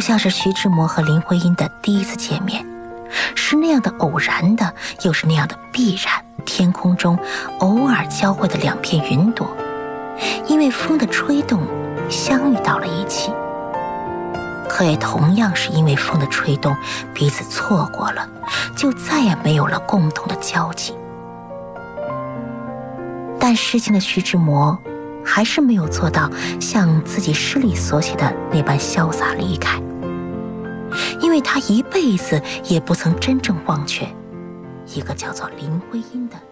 像是徐志摩和林徽因的第一次见面，是那样的偶然的，又是那样的必然。天空中偶尔交汇的两片云朵，因为风的吹动相遇到了一起，可也同样是因为风的吹动彼此错过了，就再也没有了共同的交集。但诗经的徐志摩还是没有做到像自己诗里所写的那般潇洒离开，因为他一辈子也不曾真正忘却一个叫做林徽因的